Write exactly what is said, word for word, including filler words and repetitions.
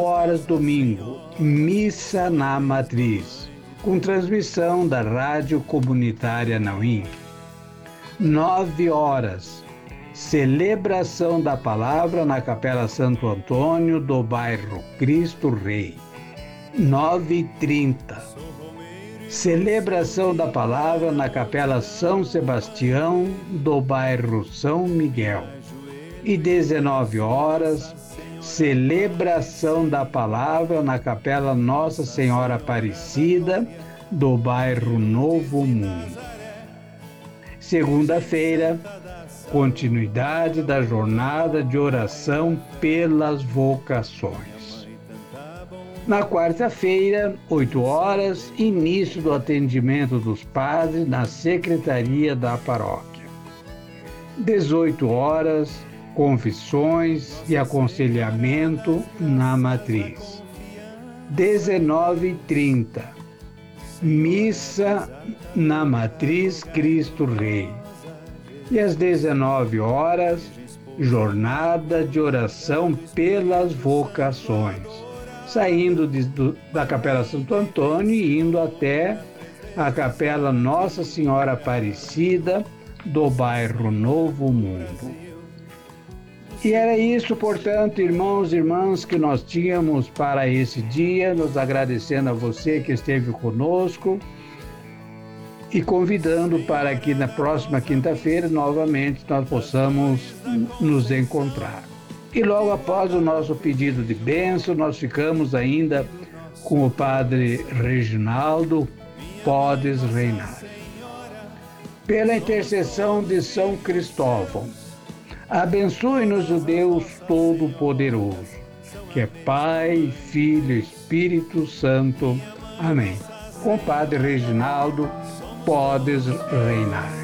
horas domingo, missa na matriz, com transmissão da Rádio Comunitária Nauim. Nove horas, celebração da palavra na Capela Santo Antônio do bairro Cristo Rei. Nove e trinta, celebração da palavra na Capela São Sebastião do bairro São Miguel. E dezenove horas, celebração da palavra na Capela Nossa Senhora Aparecida do bairro Novo Mundo. Segunda-feira, continuidade da jornada de oração pelas vocações. Na quarta-feira, oito horas, início do atendimento dos padres na secretaria da paróquia. dezoito horas, confissões e aconselhamento na matriz. dezenove e trinta, missa na matriz Cristo Rei. E às dezenove horas, jornada de oração pelas vocações, saindo de, do, da Capela Santo Antônio e indo até a Capela Nossa Senhora Aparecida do bairro Novo Mundo. E era isso, portanto, irmãos e irmãs, que nós tínhamos para esse dia, nos agradecendo a você que esteve conosco e convidando para que na próxima quinta-feira, novamente, nós possamos nos encontrar. E logo após o nosso pedido de bênção, nós ficamos ainda com o Padre Reginaldo, podes reinar. Pela intercessão de São Cristóvão, abençoe-nos o Deus Todo-Poderoso, que é Pai, Filho e Espírito Santo. Amém. Com o Padre Reginaldo, podes reinar.